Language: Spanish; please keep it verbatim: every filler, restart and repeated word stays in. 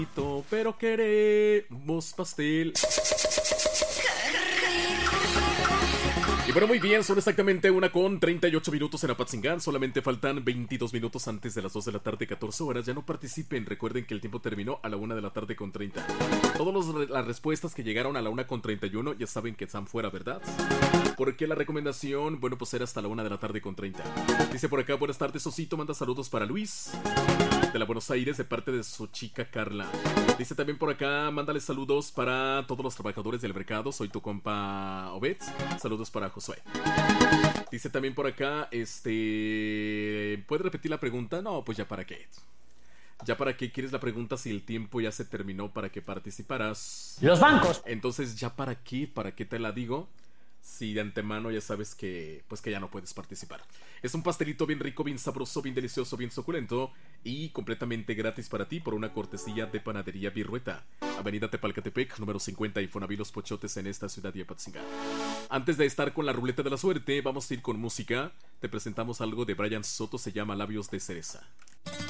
Pero queremos pastel. Y bueno, muy bien, son exactamente una con treinta y ocho minutos en Apatzingán. Solamente faltan veintidós minutos antes de las dos de la tarde, catorce horas. Ya no participen, recuerden que el tiempo terminó a la una de la tarde con treinta. Todas las respuestas que llegaron a la una con treinta y uno ya saben que están fuera, ¿verdad? Porque la recomendación, bueno, pues era hasta la una de la tarde con treinta. Dice por acá, buenas tardes, Osito, manda saludos para Luis de la Buenos Aires de parte de su chica Carla. Dice también por acá, mándale saludos para todos los trabajadores del mercado. Soy tu compa Obed. Saludos para Josué. Dice también por acá, este... ¿puedes repetir la pregunta? No, pues ya para qué. ¿Ya para qué quieres la pregunta si el tiempo ya se terminó para que participaras? Los bancos. Entonces, ¿ya para qué? ¿Para qué te la digo? Si de antemano ya sabes que pues que ya no puedes participar. Es un pastelito bien rico, bien sabroso, bien delicioso, bien suculento y completamente gratis para ti por una cortesía de Panadería Virrueta, Avenida Tepalcatepec, número cincuenta, Infonavit Los Pochotes, en esta ciudad de Apatzingán. Antes de estar con la ruleta de la suerte, vamos a ir con música. Te presentamos algo de Brian Soto, se llama Labios de Cereza.